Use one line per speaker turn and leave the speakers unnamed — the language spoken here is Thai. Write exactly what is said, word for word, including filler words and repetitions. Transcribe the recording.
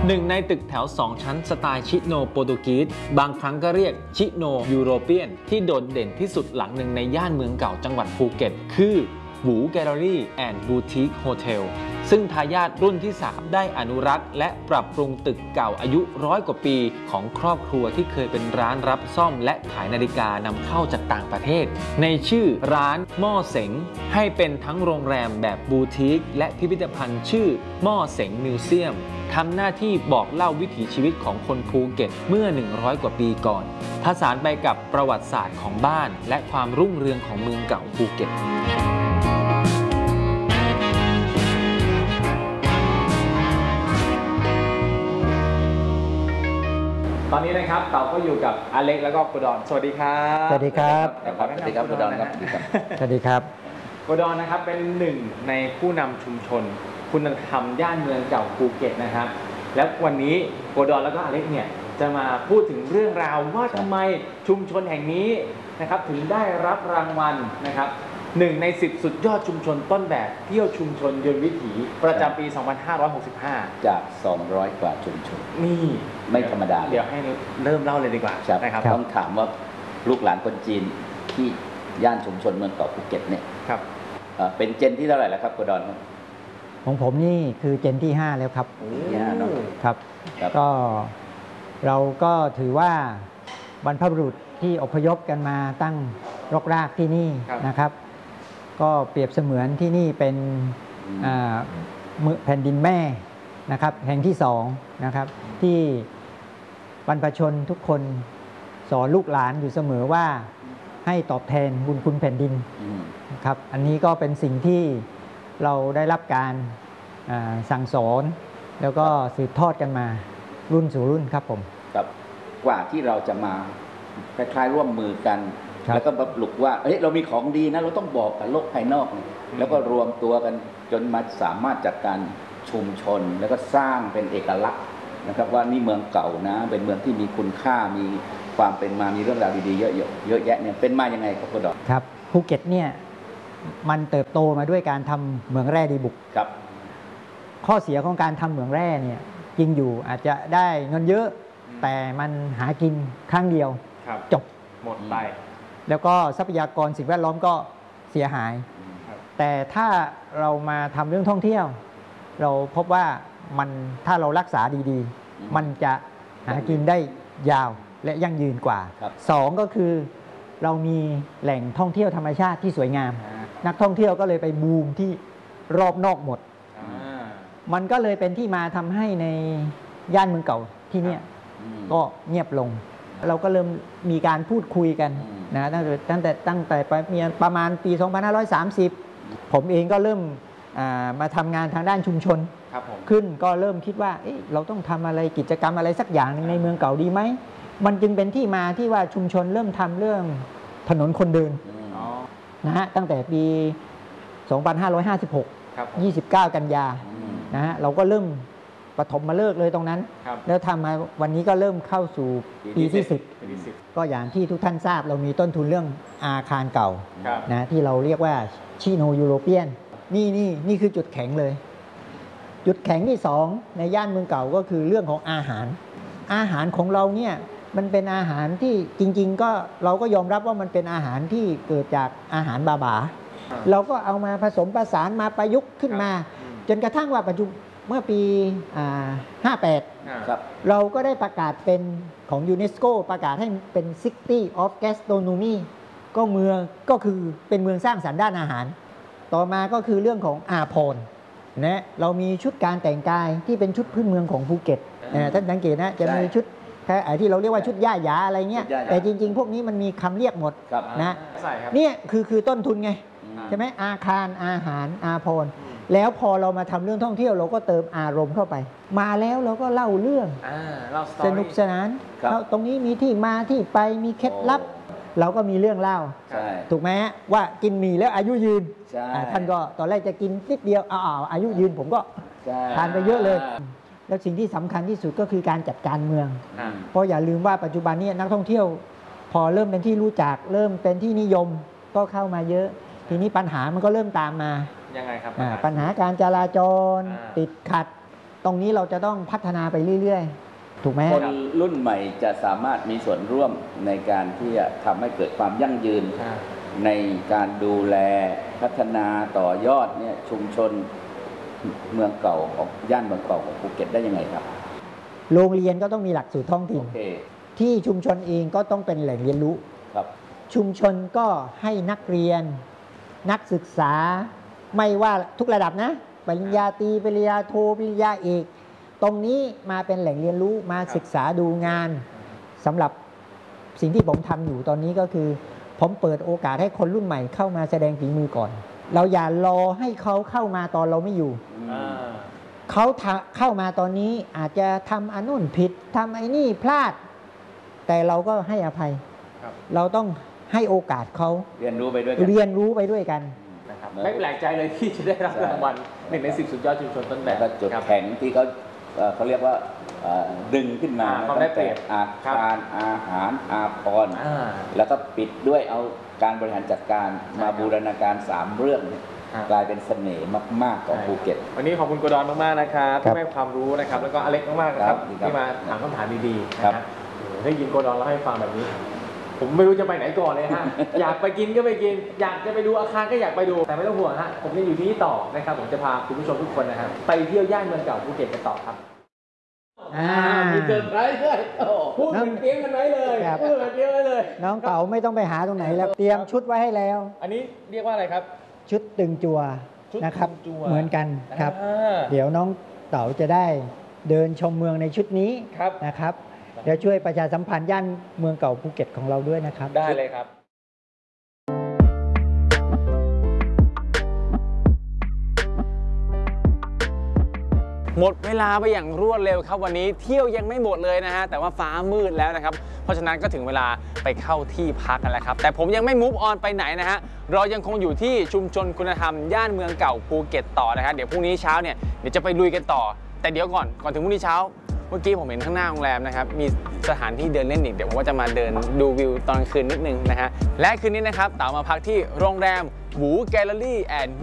หนึ่งในตึกแถวสองชั้นสไตล์ชิโนโปรตุกีสบางครั้งก็เรียกชิโนยูโรเปียนที่โดดเด่นที่สุดหลังหนึ่งในย่านเมืองเก่าจังหวัดภูเก็ตคือบูแกลเลอรี่แอนด์บูติกโฮเทลซึ่งทายาทรุ่นที่สามได้อนุรักษ์และปรับปรุงตึกเก่าอายุร้อยกว่าปีของครอบครัวที่เคยเป็นร้านรับซ่อมและขายนาฬิกานำเข้าจากต่างประเทศในชื่อร้านหม้อเสงให้เป็นทั้งโรงแรมแบบบูติกและพิพิธภัณฑ์ชื่อหม้อเสงมิวเซียมทำหน้าที่บอกเล่าวิถีชีวิตของคนภูเก็ตเมื่อหนึ่งร้อยกว่าปีก่อนผสานไปกับประวัติศาสตร์ของบ้านและความรุ่งเรืองของเมืองเก่าภูเก็ตตอนนี้นะครับเต่าก็อยู่กับอเล็กแล้วก็โกดอนสวัสดีครับ
สวัสดีครับ
สวัสดีครับโกดอนครับ
สวัสดีครับ
โกดอนนะครับเป็นหนึ่งในผู้นำชุมชนคุณธรรมย่านเมืองเก่าภูเก็ตนะครับและวันนี้โกดอนแล้วก็อเล็กเนี่ยจะมาพูดถึงเรื่องราวว่าทำไมชุมชนแห่งนี้นะครับถึงได้รับรางวัลนะครับหนึ่งในสิบสุดยอดชุมชนต้นแบบเที่ยวชุมชนยนต์วิถีประจำปี สองพันห้าร้อยหกสิบห้า
จาก สองร้อย กว่าชุมชน
นี่
ไม่ธรรมดา
เดี๋ยวให้เริ่มเล่าเลยดีกว่า
นะครับต้องถามว่าลูกหลานคนจีนที่ย่านชุมชนเมืองเก่าภูเก็ตเนี่ย
ครับ
เป็นเจนที่เท่าไหร่แล้วครับโกดอน
ของผมนี่คือเจนที่ห้าแล้วครับครับก็เราก็ถือว่าบรรพบุรุษที่อพยพกันมาตั้งรกรากที่นี่นะครับก็เปรียบเสมือนที่นี่เป็นแผ่นดินแม่นะครับแห่งที่สองนะครับที่บรรพชนทุกคนสอนลูกหลานอยู่เสมอว่าให้ตอบแทนบุญคุณแผ่นดินครับอันนี้ก็เป็นสิ่งที่เราได้รับการสั่งสอนแล้วก็สืบทอดกันมารุ่นสู่รุ่นครับผม
ครับกว่าที่เราจะมาคล้ายๆร่วมมือกันแล้วก็ปลุกว่าเฮ้ยเรามีของดีนะเราต้องบอกกับโลกภายนอกแล้วก็รวมตัวกันจนมาสามารถจัดการชุมชนแล้วก็สร้างเป็นเอกลักษณ์นะครับว่านี่เมืองเก่านะเป็นเมืองที่มีคุณค่ามีความเป็นมามีเรื่องราวดีๆเยอะๆเยอะแยะเนี่ยเป็นมายังไงครับคุณดอก
ครับภูเก็ตเนี่ยมันเติบโตมาด้วยการทำเหมืองแร่ดีบุก
ครับ
ข้อเสียของการทำเหมืองแร่เนี่ยจริงอยู่อาจจะได้เงินเยอะแต่มันหากินครั้งเดียวจบ
หมดไป
แล้วก็ทรัพยากรสิ่งแวดล้อมก็เสียหายแต่ถ้าเรามาทำเรื่องท่องเที่ยวเราพบว่ามันถ้าเรารักษาดีๆมันจะหากินได้ยาวและยั่งยืนกว่าสองก็คือเรามีแหล่งท่องเที่ยวธรรมชาติที่สวยงามนักท่องเที่ยวก็เลยไปบูมที่รอบนอกหมดมันก็เลยเป็นที่มาทำให้ในย่านเมืองเก่าที่นี่ก็เงียบลงเราก็เริ่มมีการพูดคุยกันนะตั้งแต่ตั้งแต่ตั้งแต่ประมาณปี สองพันห้าร้อยสามสิบ ผมเองก็เริ่มมาทำงานทางด้านชุมชนขึ้นก็เริ่มคิดว่าเอ๊ะเราต้องทำอะไรกิจกรรมอะไรสักอย่างนึงในเมืองเก่าดีไหมมันจึงเป็นที่มาที่ว่าชุมชนเริ่มทำเรื่องถนนคนเดินนะฮะตั้งแต่ปี สองพันห้าร้อยห้าสิบหก ยี่สิบเก้า กันยานะฮะเราก็เริ่มปฐมมาเลิกเลยตรงนั้นแล้วทำมาวันนี้ก็เริ่มเข้าสู่ปีที่สิบก็อย่างที่ทุกท่านทราบเรามีต้นทุนเรื่องอาคารเก่านะที่เราเรียกว่าชิโนยูโรเปียนนี่นี่นี่คือจุดแข็งเลยจุดแข็งที่สองในย่านเมืองเก่าก็คือเรื่องของอาหารอาหารของเราเนี่ยมันเป็นอาหารที่จริงๆก็เราก็ยอมรับว่ามันเป็นอาหารที่เกิดจากอาหารบาบาเราก็เอามาผสมผสานมาประยุกต์ขึ้นมาจนกระทั่งว่าปัจจุบันเมื่อปีห้าแปดเราก็ได้ประกาศเป็นของยูเนสโกประกาศให้เป็น City of Gastronomy ก็เมืองก็คือเป็นเมืองสร้างสรรค์ด้านอาหารต่อมาก็คือเรื่องของอาภรณ์นะเรามีชุดการแต่งกายที่เป็นชุดพื้นเมืองของภูเก็ตนะท่านสังเกตนะจะมีชุดแค่ที่เราเรียกว่าชุดย่าหยาอะไรเงี้ยแต่จริงๆพวกนี้มันมีคำเรียกหมดนะเนี่ยคือคือต้นทุนไงใช่ไหมอาคารอาหารอาภรณ์แล้วพอเรามาทำเรื่องท่องเที่ยวเราก็เติมอารมณ์เข้าไปมาแล้วเราก็เล่าเรื่องสนุกสนานตรงนี้มีที่มาที่ไปมีเคล็ดลับเราก็มีเรื่องเล่าถูกไหมว่ากินหมี่แล้วอายุยืนท่านก็ตอนแรกจะกินนิดเดียวอ้าวอายุยืนผมก็ทานไปเยอะเลยแล้วสิ่งที่สำคัญที่สุดก็คือการจัดการเมืองเพราะอย่าลืมว่าปัจจุบันนี้นักท่องเที่ยวพอเริ่มเป็นที่รู้จักเริ่มเป็นที่นิยมก็เข้ามาเยอะทีนี้ปัญหามันก็เริ่มตามมา
ยังไงครับ
ปัญหาการจราจรติดขัดตรงนี้เราจะต้องพัฒนาไปเรื่อยๆถูกไหม
คนรุ่นใหม่จะสามารถมีส่วนร่วมในการที่จะทำให้เกิดความยั่งยืนในการดูแลพัฒนาต่อยอดเนี่ยชุมชนเมืองเก่าของย่านเมืองเก่าของภูเก็ตได้ยังไงครับ
โรงเรียนก็ต้องมีหลักสูตรท้องถิ่น
โอเค
ที่ชุมชนเองก็ต้องเป็นแหล่งเรียนรู้
ครับ
ชุมชนก็ให้นักเรียน นักศึกษาไม่ว่าทุกระดับนะปริญญาตรีปริญญาโทปริญญาเอกตรงนี้มาเป็นแหล่งเรียนรู้มาศึกษาดูงานสำหรับสิ่งที่ผมทำอยู่ตอนนี้ก็คือ ผมเปิดโอกาสให้คนรุ่นใหม่เข้ามาแสดงฝีมือก่อน เราอย่ารอให้เขาเข้ามาตอนเราไม่อยู่เขาเข้ามาตอนนี้อาจจะทำอันนู่นผิดทำไอ้นี่พลาด แต่เราก็ให้อภัยเราต้องให้โอกาสเขา
เรียนรู้ไปด้วยกัน
เรียนรู้ไปด้วยกัน
นะครับไม่แปลกใจเลยที่จะได้รับรางวัลหนึ่งในสิบสุดยอดชุมชนต้นแบบ
แล้วก็จุดแข็งที่เขาเขาเรียกว่าดึงขึ้นมา
ความได้เปรียบ
อาคารอาหารอาภรณ์แล้วก็ปิดด้วยเอาการบริหารจัดการมาบูรณาการสามเรื่องกลายเป็นเสน่ห์มากๆของภูเก็ต
วันนี้ขอบคุณโกดอนมากๆนะครับที่ให้ความรู้นะครับแล้วก็อเล็กมากๆนะครับที่มาถามคำถามดีๆนะครับได้ยินโกดอนแล้วให้ฟังแบบนี้ผมไม่รู้จะไปไหนก่อนเลยฮะ อยากไปกินก็ไปกินอยากจะไปดูอาคารก็อยากไปดูแต่ไม่ต้องห่วงฮะผมยังอยู่ที่นี่ต่อนะครับผมจะพาคุณผู้ชมทุกคนนะครับไปเที่ยวย่านเมืองเก่าภูเก็ตกันต่อครับมีเกินไรเลยพูดถึงเตรียมกันไว้เลยพูดเตรียมไว้เลย
น้องเต๋าไม่ต้องไปหาตรงไหนแล้วเตรียมชุดไว้ให้แล้ว
อันนี้เรียกว่าอะไรครับ
ชุดตึงจัวนะครับเหมือนกันครับเดี๋ยวน้องเต๋าจะได้เดินชมเมืองในชุดนี้นะครับเดี๋ยวช่วยประชาสัมพันธ์ย่านเมืองเก่าภูเก็ตของเราด้วยนะครับ
ได้เลยครับหมดเวลาไปอย่างรวดเร็วครับวันนี้เที่ยวยังไม่หมดเลยนะฮะแต่ว่าฟ้ามืดแล้วนะครับเพราะฉะนั้นก็ถึงเวลาไปเข้าที่พักกันแล้วครับแต่ผมยังไม่มูฟออนไปไหนนะฮะเรายังคงอยู่ที่ชุมชนคุณธรรมย่านเมืองเก่าภูเก็ตต่อนะครับเดี๋ยวพรุ่งนี้เช้าเนี่ยเดี๋ยวจะไปลุยกันต่อแต่เดี๋ยวก่อนก่อนถึงพรุ่งนี้เช้าเมื่อกี้ผมเห็นข้างหน้าโรงแรมนะครับมีสถานที่เดินเล่นอีกเดี๋ยวผมก็จะมาเดินดูวิวตอนคืนนิดนึงนะฮะและคืนนี้นะครับเต๋ามาพักที่โรงแรมหวูแกลเลอรี่แอนด์